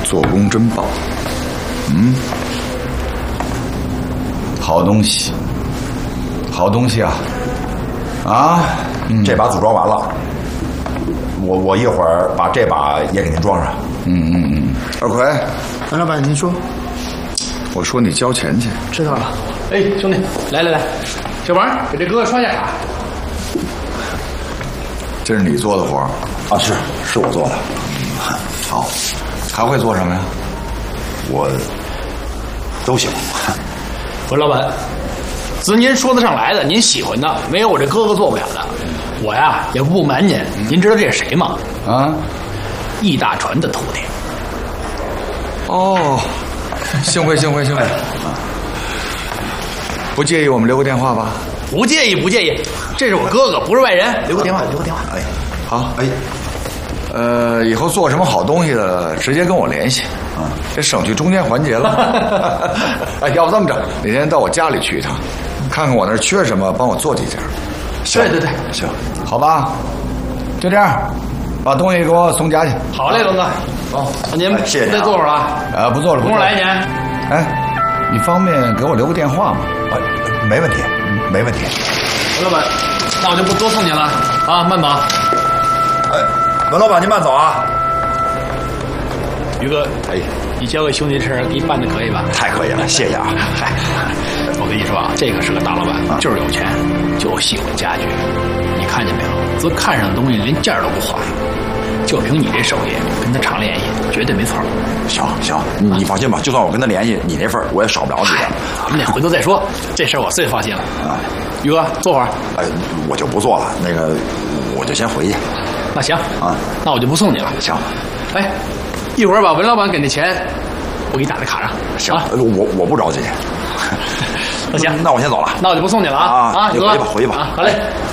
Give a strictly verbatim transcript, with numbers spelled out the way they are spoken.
做工真棒。嗯，好东西，好东西啊！啊， 嗯、这把组装完了，我我一会儿把这把也给您装上。 嗯嗯嗯。二奎， 文老板，您说。 我说你交钱去。 知道了。 哎，兄弟，来来来，小王给这哥哥刷下卡。 这是你做的活儿啊？是，是我做的。 好，还会做什么呀？ 我都行。 文老板，自您说得上来的，您喜欢的，没有我这哥哥做不了的。我呀也不瞒您，您知道这是谁吗？ 啊， 易大传的徒弟。 哦，幸会幸会幸会。不介意我们留个电话吧？ 不介意不介意，这是我哥哥，不是外人。留个电话，留个电话。 哎，好，哎，呃，以后做什么好东西的，直接跟我联系啊，这省去中间环节了。哎，要不这么着，哪天到我家里去一趟，看看我那儿缺什么，帮我做几件。 对对对， 行，好吧，就这样，把东西给我送家去。 好嘞，龙哥。哦，那您谢谢。 再坐会儿了。 啊，不坐了，不坐了。来一年。 哎，你方便给我留个电话吗？ 啊，没问题，没问题。 文老板，那我就不多送您了啊，慢走。 哎，文老板您慢走啊。 于哥，哎，你交给兄弟这事儿，给你办的可以吧？ 太可以了，谢谢啊。 嗨，我跟你说啊，这个是个大老板，啊、就是有钱，就喜欢家具。你看见没有？自看上的东西连价都不花。就凭你这手艺，跟他常联系，绝对没错。 行行，你放心吧，就算我跟他联系，你那份我也少不了你的。 咱们得回头再说，这事儿我最放心了。啊，于哥，坐会儿。 哎，我就不坐了，那个我就先回去。 那行啊， 那我就不送你了。 行。 哎，一会儿把文老板给那钱，我给你打在卡上。 行，啊、我我不着急。 那行， 那我先走了。 那我就不送你了啊！ 啊， 啊， 你回去吧，回去吧。 啊，好嘞。